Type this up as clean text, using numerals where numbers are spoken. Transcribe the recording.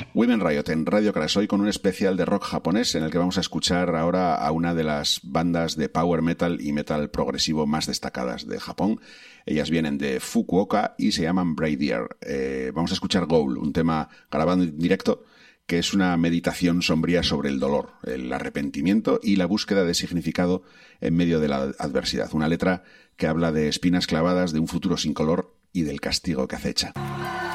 Women Riot en Radio Crash, hoy con un especial de rock japonés en el que vamos a escuchar ahora a una de las bandas de power metal y metal progresivo más destacadas de Japón. Ellas vienen de Fukuoka y se llaman Braidier. Vamos a escuchar Goal, un tema grabado en directo que es una meditación sombría sobre el dolor, el arrepentimiento y la búsqueda de significado en medio de la adversidad. Una letra que habla de espinas clavadas, de un futuro sin color y del castigo que acecha.